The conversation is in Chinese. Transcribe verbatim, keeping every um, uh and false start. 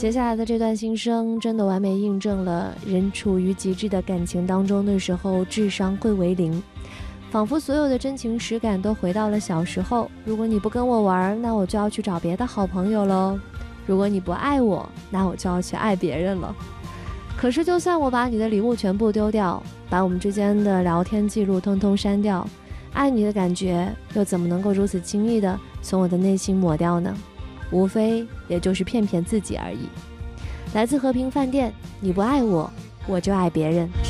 接下来的这段心声真的完美印证了人处于极致的感情当中的时候智商会为零，仿佛所有的真情实感都回到了小时候。如果你不跟我玩，那我就要去找别的好朋友咯。如果你不爱我，那我就要去爱别人了。可是就算我把你的礼物全部丢掉，把我们之间的聊天记录通通删掉，爱你的感觉又怎么能够如此轻易的从我的内心抹掉呢？无非也就是骗骗自己而已。来自和平饭店，你不爱我，我就爱别人。